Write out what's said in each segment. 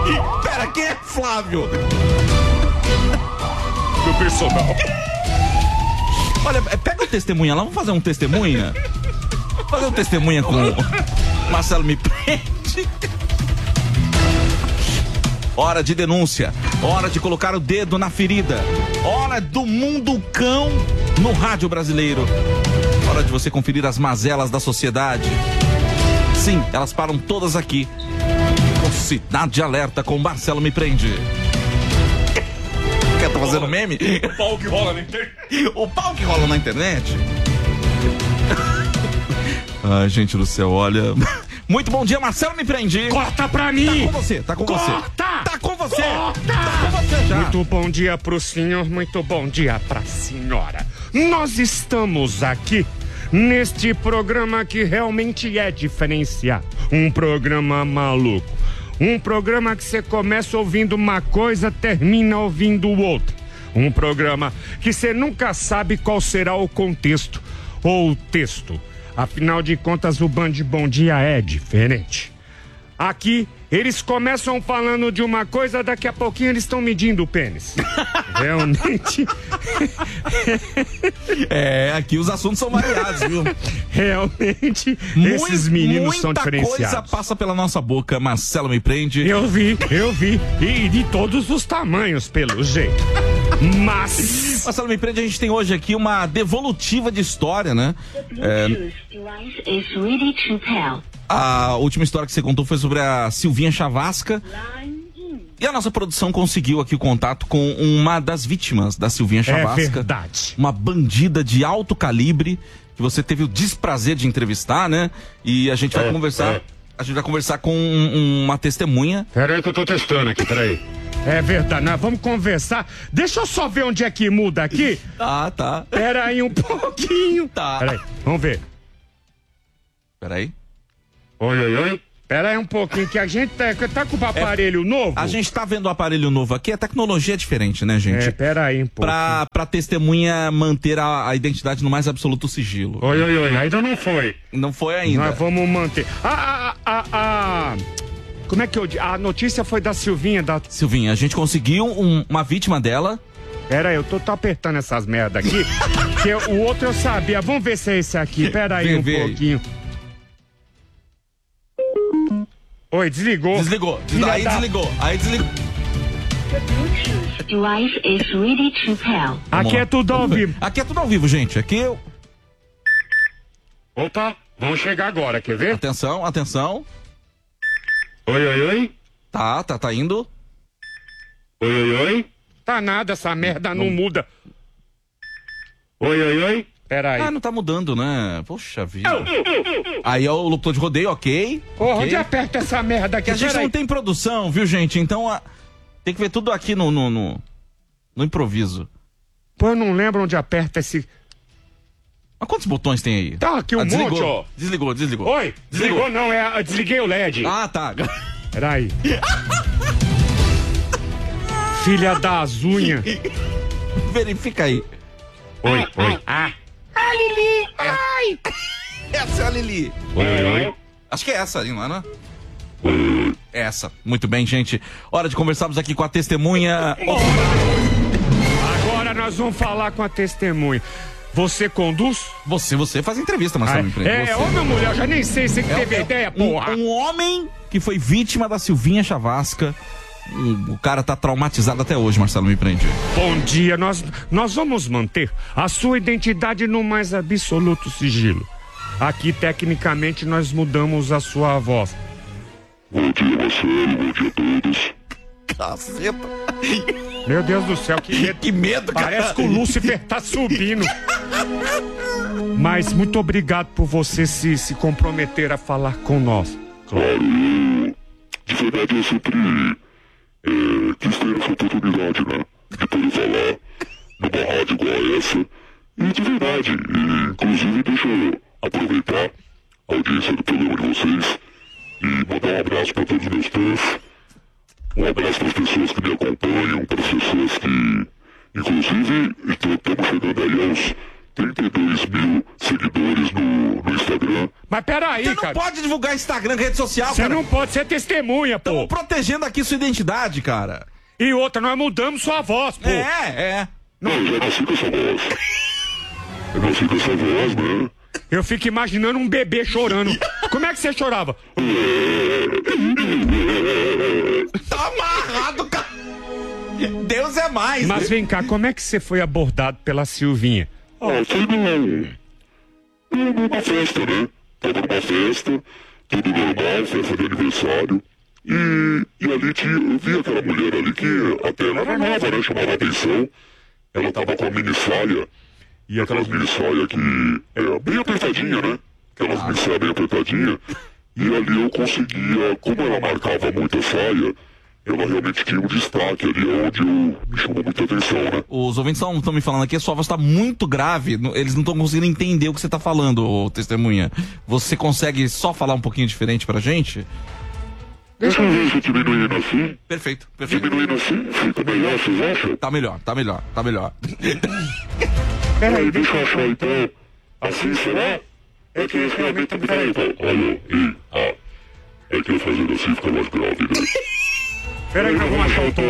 Pera, quem é Flávio? Do personal. Olha, pega o testemunha lá, vamos fazer um testemunha? Fazer um testemunha com Marcelo Me Prende. Hora de denúncia, hora de colocar o dedo na ferida, hora do mundo cão no rádio brasileiro, hora de você conferir as mazelas da sociedade. Sim, elas param todas aqui. Com Cidade de Alerta com Marcelo Me Prende. Quer tá fazendo meme? O pau que rola na internet. O pau que rola na internet? Ai, gente do céu, olha... Muito bom dia, Marcelo Me Prende. Corta pra mim. Tá com você, tá com você. Tá com você. Tá com você já. Muito bom dia pro senhor, muito bom dia pra senhora. Nós estamos aqui neste programa que realmente é diferenciado. Um programa maluco. Um programa que você começa ouvindo uma coisa, termina ouvindo outra. Um programa que você nunca sabe qual será o contexto ou o texto. Afinal de contas, o Band Bom Dia é diferente. Aqui, eles começam falando de uma coisa, daqui a pouquinho eles estão medindo o pênis. Realmente... aqui os assuntos são variados, viu? Realmente, esses meninos são diferenciados. Muita coisa passa pela nossa boca, Marcelo Me Prende. Eu vi. E de todos os tamanhos, pelo jeito. Mas... Marcelo Me Prende, a gente tem hoje aqui uma devolutiva de história, né? A última história que você contou foi sobre a Silvinha Chavasca. E a nossa produção conseguiu aqui o contato com uma das vítimas da Silvinha Chavasca. É verdade. Uma bandida de alto calibre, que você teve o desprazer de entrevistar, né? E a gente vai conversar. A gente vai conversar com uma testemunha. Peraí que eu tô testando aqui, peraí. É verdade, nós vamos conversar. Deixa eu só ver onde é que muda aqui. Tá. Peraí um pouquinho. Tá. Peraí, vamos ver. Peraí. Oi. Pera aí um pouquinho, que a gente tá com o aparelho novo. A gente tá vendo o aparelho novo aqui, a tecnologia é diferente, né, gente? Pera aí um pouquinho. Pra testemunha manter a identidade no mais absoluto sigilo. Oi, ainda não foi. Não foi ainda. Nós vamos manter. Como é que eu digo? A notícia foi da Silvinha, Silvinha, a gente conseguiu uma vítima dela. Pera aí, eu tô apertando essas merda aqui, que o outro eu sabia. Vamos ver se é esse aqui, pera aí pouquinho. Oi, desligou. Aí desligou. Aqui é tudo ao vivo. Aqui é tudo ao vivo, gente. Aqui eu... Opa, vamos chegar agora, quer ver? Atenção. Oi. Tá indo. Oi. Tá nada, essa merda não muda. Oi. Pera aí. Não tá mudando, né? Poxa vida. Aí é o locutor de rodeio, ok. Porra, onde aperta essa merda aqui? Que a gente não tem produção, viu, gente? Então tem que ver tudo aqui no improviso. Pô, eu não lembro onde aperta esse... Mas quantos botões tem aí? Tá aqui um monte, ó. Desligou. Oi, desligou não, desliguei o LED. Tá. Peraí. Filha das unhas. Verifica aí. Oi. A Lili! Ai! Essa é a Lili. Oi. Acho que é essa aí, não é, né? Essa. Muito bem, gente. Hora de conversarmos aqui com a testemunha. Agora nós vamos falar com a testemunha. Você conduz? Você faz entrevista, Marcelo Me Prende. Homem ou mulher? Eu já nem sei, você que teve a ideia, porra. Um homem que foi vítima da Silvinha Chavasca. O cara tá traumatizado até hoje, Marcelo Me Prende. Bom dia, nós vamos manter a sua identidade no mais absoluto sigilo. Aqui, tecnicamente, nós mudamos a sua voz. Bom dia, Marcelo, bom dia a todos. Caceta. Meu Deus do céu, que medo. Que medo, cara. Parece que o Lúcifer tá subindo. Mas muito obrigado por você se comprometer a falar com nós. Claro, de verdade eu sempre quis ter essa oportunidade, né? De poder falar numa rádio igual essa. E de verdade, inclusive deixa eu aproveitar a audiência do programa de vocês e mandar um abraço para todos os meus fãs. Um abraço para as pessoas que me acompanham, para as pessoas que, inclusive, estamos chegando aí aos 32 mil seguidores no Instagram. Mas peraí, Você não cara. pode divulgar Instagram, rede social, Você cara. não pode ser testemunha, Estamos pô. protegendo aqui sua identidade, cara. E outra, nós mudamos sua voz, pô. É. Não, eu já nasci com essa voz. Eu nasci com essa voz, né? Eu fico imaginando um bebê chorando. Como é que você chorava? Tá amarrado, cara. Deus é mais. Mas vem cá, como é que você foi abordado pela Silvinha? Ah, foi numa festa, né? Tava numa festa, tudo normal, festa de aniversário. E ali eu vi aquela mulher ali que até ela era nova, né? Chamava atenção. Ela tava com a mini saia. E aquelas mini saia que é bem apertadinha, né? Aquelas mini saia bem apertadinha. E ali eu conseguia, como ela marcava muito a saia, ela realmente tinha um destaque ali onde me chamou muita atenção, né? Os ouvintes estão me falando aqui, a sua voz tá muito grave. Eles não estão conseguindo entender o que você tá falando, ô testemunha. Você consegue só falar um pouquinho diferente pra gente? Deixa eu ver se diminuindo assim. Perfeito. Diminuindo assim, fica melhor, vocês acham? Tá melhor. Peraí, deixa eu achar então. Assim, será? É que realmente tá... Peraí, então. Alô, é que eu fazendo assim fica mais grave, né? Peraí, nós vamos achar o tom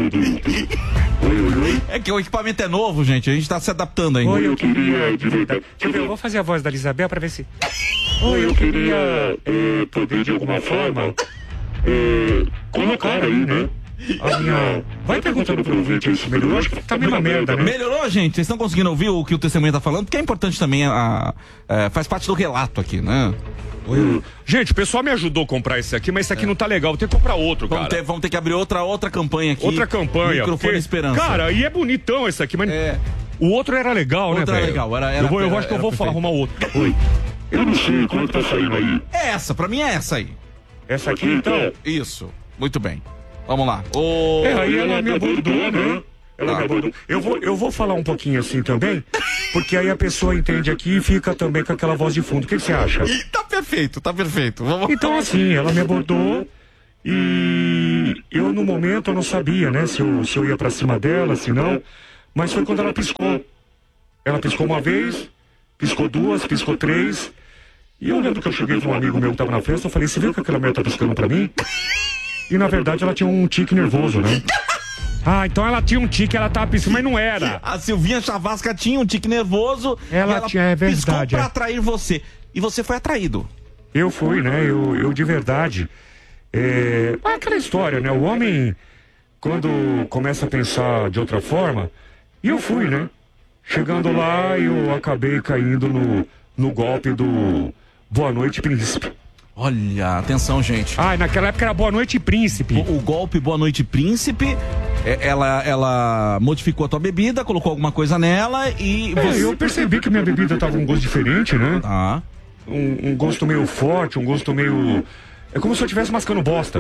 Oi. É que o equipamento é novo, gente. A gente tá se adaptando ainda. Oi, eu queria... De verdade. Deixa eu ver, eu vou fazer a voz da Isabel pra ver se... Oi, eu queria poder de alguma forma colocar aí, né? A minha... Vai perguntando pro ouvinte aí se melhorou. Acho que tá meio uma merda, né? Melhorou, gente? Vocês estão conseguindo ouvir o que o testemunha tá falando? Porque é importante também, faz parte do relato aqui, né? Gente, o pessoal me ajudou a comprar esse aqui, mas esse aqui não tá legal. Vou ter que comprar outro, cara. Vamos ter que abrir outra campanha aqui. Outra campanha. Microfone porque, Esperança. Cara, e é bonitão esse aqui, mas... É. O outro era legal, né, Outro era velho? legal, Eu acho que eu vou perfeito. arrumar outro. Oi. Eu não sei, como é que tá saindo aí? É essa, pra mim é essa aí. Essa aqui, então... Isso, muito bem. Vamos lá. Aí ela me abordou, né? Ela me abordou. Eu vou falar um pouquinho assim também, porque aí a pessoa entende aqui e fica também com aquela voz de fundo. O que você acha? Tá perfeito. Vamos... Então, assim, ela me abordou e eu, no momento, eu não sabia, né? Se eu ia pra cima dela, se não. Mas foi quando ela piscou. Ela piscou uma vez, piscou duas, piscou três. E eu lembro que eu cheguei com um amigo meu que tava na festa, eu falei, você viu que aquela mulher tá piscando pra mim? E, na verdade, ela tinha um tique nervoso, né? Ah, então ela tinha um tique, ela tava piscando, mas não era. A Silvinha Chavasca tinha um tique nervoso. Ela tinha, é verdade, piscou pra é. atrair você. E você foi atraído. Eu fui, né? Eu de verdade. É aquela história, né? O homem, quando começa a pensar de outra forma, e eu fui, né? Chegando lá, eu acabei caindo no golpe do Boa Noite, Príncipe. Olha, atenção, gente. Ah, naquela época era Boa Noite, Príncipe. O golpe Boa Noite Príncipe, ela modificou a tua bebida, colocou alguma coisa nela e você... Eu percebi que minha bebida tava com um gosto diferente, né? Tá. Um gosto meio forte, um gosto meio... É como se eu estivesse mascando bosta.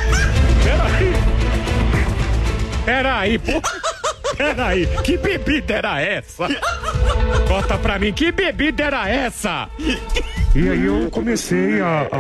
Peraí, pô. Peraí, que bebida era essa? Conta pra mim, que bebida era essa? E aí eu comecei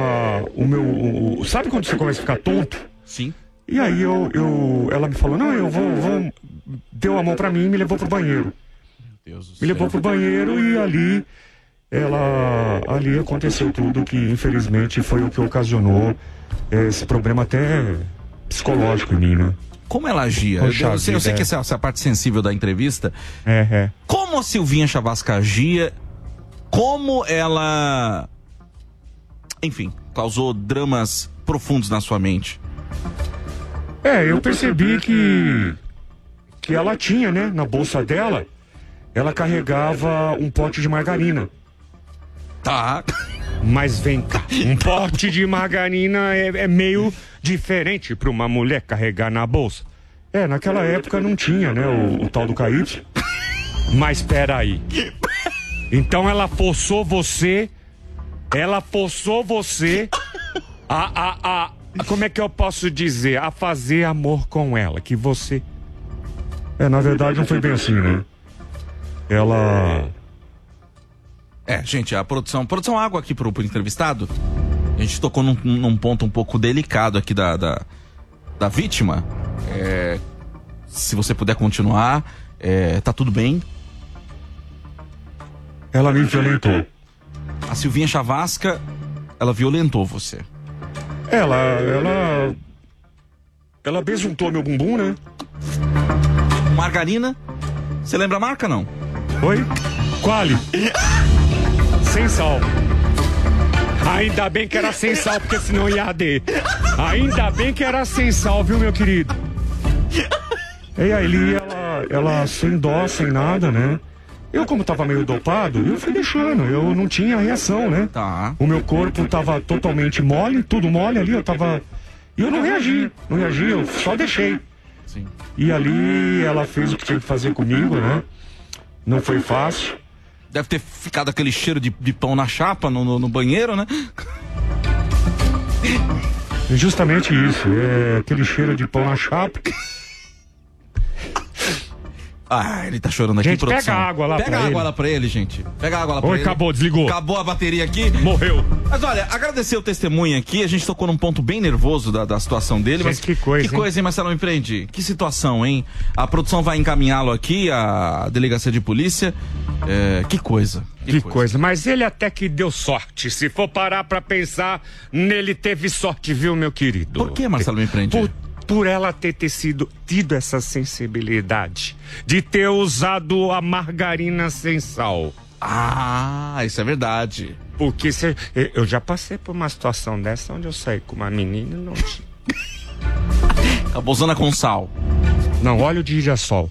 sabe quando você começa a ficar tonto? Sim. E aí ela me falou, não, eu vou... Deu a mão pra mim e me levou pro banheiro. Deus do Me céu. levou pro banheiro e ali aconteceu tudo que infelizmente foi o que ocasionou esse problema até psicológico em mim, né? Como ela agia? Poxa Eu sei vida, que essa é a parte sensível da entrevista. É. Como a Silvinha Chavasca agia? Como ela... Enfim, causou dramas profundos na sua mente. Eu percebi que ela tinha, né, na bolsa dela, ela carregava um pote de margarina. Tá. Mas vem cá, um pote de margarina é meio diferente para uma mulher carregar na bolsa. Naquela época não tinha, né, o tal do KY. Mas peraí. Então ela forçou você a como é que eu posso dizer? A fazer amor com ela, que você... na verdade não foi bem assim, né? Ela... Gente, a produção água aqui pro entrevistado. A gente tocou num ponto um pouco delicado aqui da vítima. Se você puder continuar, tá tudo bem. ela me violentou. A Silvinha Chavasca, ela violentou você. Ela besuntou meu bumbum, né? Margarina, você lembra a marca, não? Oi? Quali. Sem sal. Ainda bem que era sem sal, porque senão ia arder. Ainda bem que era sem sal, viu, meu querido? E aí, ela sem dó, sem nada, né? Eu, como tava meio dopado, eu fui deixando, eu não tinha reação, né? Tá. O meu corpo tava totalmente mole, tudo mole ali, eu tava... E eu não reagi, eu só deixei. Sim. E ali ela fez o que tinha que fazer comigo, né? Não foi fácil. Deve ter ficado aquele cheiro de pão na chapa no banheiro, né? Justamente isso, aquele cheiro de pão na chapa. Ah, ele tá chorando aqui, gente, produção. pega água lá pra ele. Pega água lá pra ele, gente. Pega água lá pra Oi, ele. acabou, desligou. Acabou a bateria aqui. Morreu. Mas olha, agradecer o testemunho aqui. A gente tocou num ponto bem nervoso da situação dele. Gente, Mas que coisa, que coisa, hein, Marcelo Me Prende? Que situação, hein? A produção vai encaminhá-lo aqui, à delegacia de polícia. Que coisa. Que coisa. Mas ele até que deu sorte. Se for parar pra pensar, nele teve sorte, viu, meu querido? Por que, Marcelo Me Prende? Por ela ter tido essa sensibilidade de ter usado a margarina sem sal. Ah, isso é verdade. Porque eu já passei por uma situação dessa onde eu saí com uma menina e não tinha. Acabou usando com sal. Não, óleo de girassol.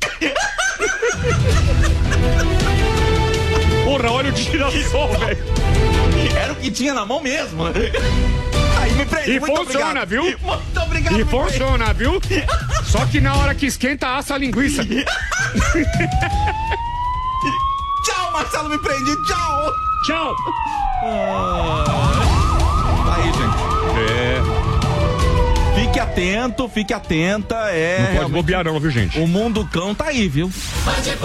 Porra, óleo de girassol, velho. Era o que tinha na mão mesmo. Aí me prende. E muito funciona, obrigado. viu? Muito obrigado. E funciona, viu? Só que na hora que esquenta, assa a linguiça. Tchau, Marcelo Me Prende. Tchau. Tchau. Aí, gente. Fique atento, fique atenta. Não pode bobear não, viu, gente? O mundo cão tá aí, viu?